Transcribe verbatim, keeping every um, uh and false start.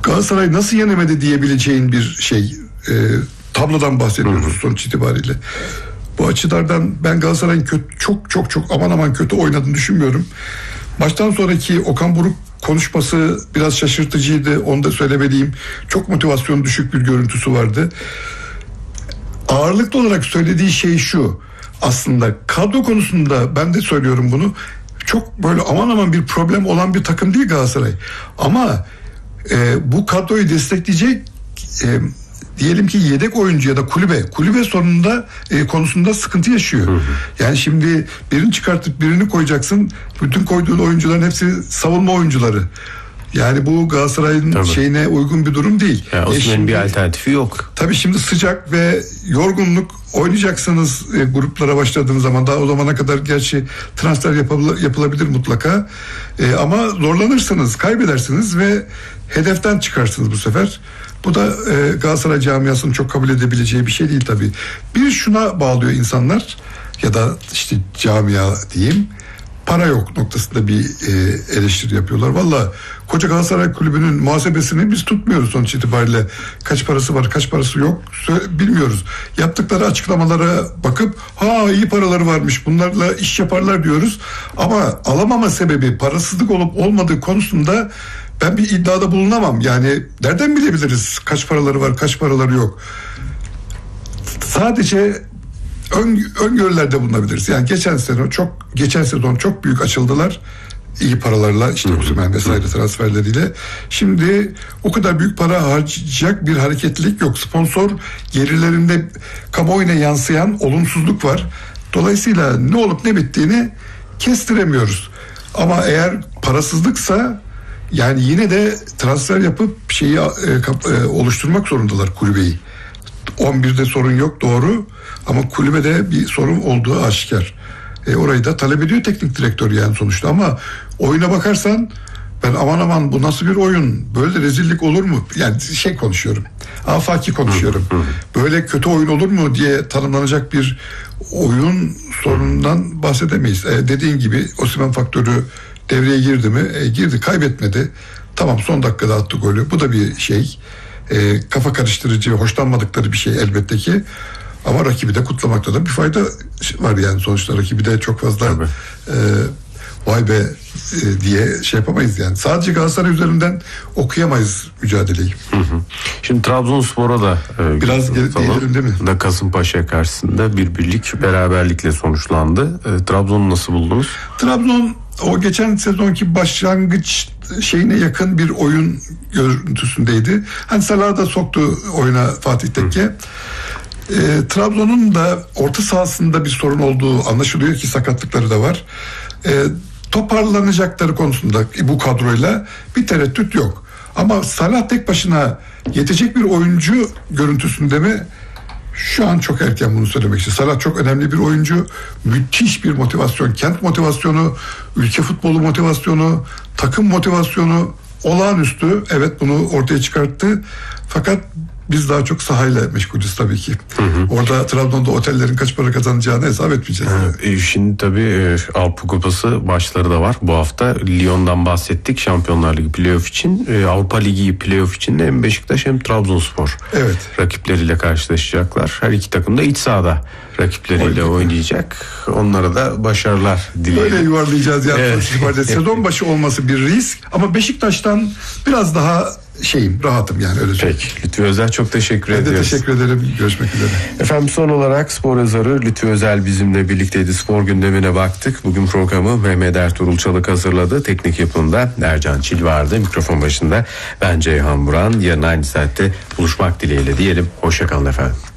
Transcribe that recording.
Galatasaray nasıl yenemedi diyebileceğin bir şey e, tablodan bahsediyoruz Hı-hı. sonuç itibariyle. Bu açılardan ben Galatasaray'ın kötü, çok çok çok aman aman kötü oynadığını düşünmüyorum. Maçtan sonraki Okan Buruk konuşması biraz şaşırtıcıydı. Onu da söylemeliyim. Çok motivasyon düşük bir görüntüsü vardı. Ağırlıklı olarak söylediği şey şu. Aslında kadro konusunda ben de söylüyorum bunu. Çok böyle aman aman bir problem olan bir takım değil Galatasaray. Ama e, bu kadroyu destekleyecek e, diyelim ki yedek oyuncu ya da kulübe kulübe sorununda e, konusunda sıkıntı yaşıyor. Hı hı. Yani şimdi birini çıkartıp birini koyacaksın. Bütün koyduğun oyuncuların hepsi savunma oyuncuları. Yani bu Galatasaray'ın tabii. şeyine uygun bir durum değil. Yani Osman'ın e bir alternatifi yok. Tabii şimdi sıcak ve yorgunluk, oynayacaksınız e, gruplara başladığınız zaman. Daha o zamana kadar gerçi transfer yapıl- yapılabilir mutlaka. E, ama zorlanırsınız, kaybedersiniz ve hedeften çıkarsınız bu sefer. Bu da e, Galatasaray camiasının çok kabul edebileceği bir şey değil tabii. Bir şuna bağlıyor insanlar ya da işte camia diyeyim. Para yok noktasında bir e, eleştiri yapıyorlar. Valla koca Galatasaray Kulübü'nün muhasebesini biz tutmuyoruz sonuç itibariyle. Kaç parası var, kaç parası yok bilmiyoruz. Yaptıkları açıklamalara bakıp ha iyi paraları varmış bunlarla iş yaparlar diyoruz. Ama alamama sebebi parasızlık olup olmadığı konusunda ben bir iddiada bulunamam. Yani nereden bilebiliriz kaç paraları var, kaç paraları yok. Sadece ön, öngörülerde bulunabiliriz. Yani geçen sene çok geçen sezon çok büyük açıldılar. İyi paralarla işte Osimhen vesaire transferleriyle. Şimdi o kadar büyük para harcayacak bir hareketlilik yok. Sponsor gelirlerinde kamuoyuna yansıyan olumsuzluk var. Dolayısıyla ne olup ne bittiğini kestiremiyoruz. Ama eğer parasızlıksa yani yine de transfer yapıp şeyi e, kap, e, oluşturmak zorundalar kulübeyi. on birde sorun yok doğru ama kulübede bir sorun olduğu aşikar. E, orayı da talep ediyor teknik direktör yani sonuçta ama oyuna bakarsan ben aman aman bu nasıl bir oyun, böyle de rezillik olur mu? Yani şey konuşuyorum, afaki konuşuyorum. Böyle kötü oyun olur mu diye tanımlanacak bir oyun sorunundan bahsedemeyiz. E, dediğin gibi Osimhen faktörü devreye girdi mi? E, girdi, kaybetmedi. Tamam son dakikada attı golü. Bu da bir şey. E, kafa karıştırıcı, hoşlanmadıkları bir şey elbette ki. Ama rakibi de kutlamakta da bir fayda var yani sonuçta rakibi de çok fazla e, vay be e, diye şey yapamayız yani. Sadece Galatasaray üzerinden okuyamayız mücadeleyi. Hı hı. Şimdi Trabzonspor'a da e, biraz diyelim değil mi? Da Kasımpaşa karşısında bir birlik beraberlikle sonuçlandı. E, Trabzon'u nasıl buldunuz? Trabzon o geçen sezonki başlangıç şeyine yakın bir oyun görüntüsündeydi. Hani Salah da soktu oyuna Fatih Tekke. Hı. E, Trabzon'un da orta sahasında bir sorun olduğu anlaşılıyor ki sakatlıkları da var. E, toparlanacakları konusunda bu kadroyla bir tereddüt yok. Ama Salah tek başına yetecek bir oyuncu görüntüsünde mi? Şu an çok erken bunu söylemek için. Salah çok önemli bir oyuncu. Müthiş bir motivasyon. Kent motivasyonu, ülke futbolu motivasyonu, takım motivasyonu olağanüstü. Evet bunu ortaya çıkarttı. Fakat biz daha çok sahayla meşgulüz tabii ki. Hı hı. Orada Trabzon'da otellerin kaç para kazanacağını hesap etmeyeceğiz. E, şimdi tabii e, Avrupa Kupası maçları da var. Bu hafta Lyon'dan bahsettik. Şampiyonlar Ligi playoff için. E, Avrupa Ligi playoff için de hem Beşiktaş hem Trabzonspor evet. rakipleriyle karşılaşacaklar. Her iki takım da iç sahada rakipleriyle Oyun. oynayacak. Onlara da başarılar dileyelim. Böyle yuvarlayacağız yani. Evet. Sezon başı olması bir risk ama Beşiktaş'tan biraz daha şeyim, rahatım yani öyle söyleyeyim. Peki. Lütfü Özel çok teşekkür ben ediyoruz. Ben de teşekkür ederim. Görüşmek üzere. Efendim son olarak spor yazarı Lütfü Özel bizimle birlikteydi. Spor gündemine baktık. Bugün programı Mehmet Ertuğrul Çalık hazırladı. Teknik yapımda Ercan Çil vardı. Mikrofon başında ben Ceyhan Buran. Yarın aynı saatte buluşmak dileğiyle diyelim. Hoşça kalın efendim.